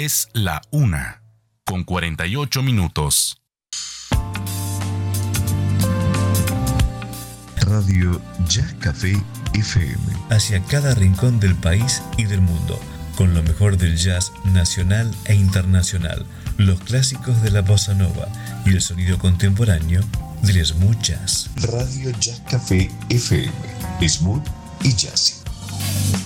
Es la 1:48. Radio Jazz Café FM. Hacia cada rincón del país y del mundo, con lo mejor del jazz nacional e internacional, los clásicos de la bossa nova y el sonido contemporáneo del smooth jazz. Radio Jazz Café FM. Smooth y jazzy.